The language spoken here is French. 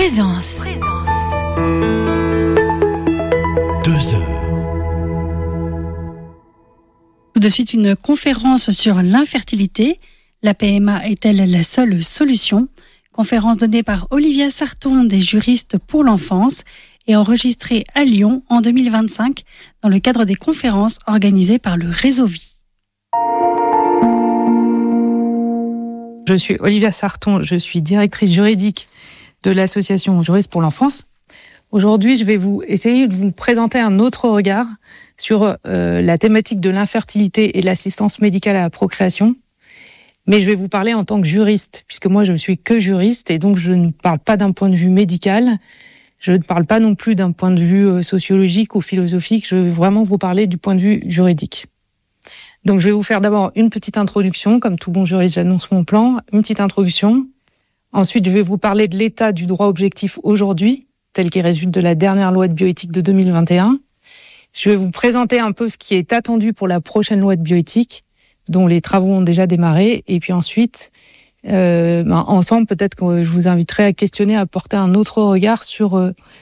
Présence. 2 heures. Tout de suite, une conférence sur l'infertilité. La PMA est-elle la seule solution ? Conférence donnée par Olivia Sarton, des juristes pour l'enfance, et enregistrée à Lyon en 2025 dans le cadre des conférences organisées par le Réseau Vie. Je suis Olivia Sarton, je suis directrice juridique de l'association Juristes pour l'enfance. Aujourd'hui, je vais essayer de vous présenter un autre regard sur la thématique de l'infertilité et l'assistance médicale à la procréation. Mais je vais vous parler en tant que juriste, puisque moi je ne suis que juriste et donc je ne parle pas d'un point de vue médical, je ne parle pas non plus d'un point de vue sociologique ou philosophique, je vais vraiment vous parler du point de vue juridique. Donc je vais vous faire d'abord une petite introduction, comme tout bon juriste j'annonce mon plan, une petite introduction. Ensuite je vais vous parler de l'état du droit objectif aujourd'hui, tel qu'il résulte de la dernière loi de bioéthique de 2021. Je vais vous présenter un peu ce qui est attendu pour la prochaine loi de bioéthique, dont les travaux ont déjà démarré. Et puis ensuite, ensemble, peut-être que je vous inviterai à questionner, à porter un autre regard sur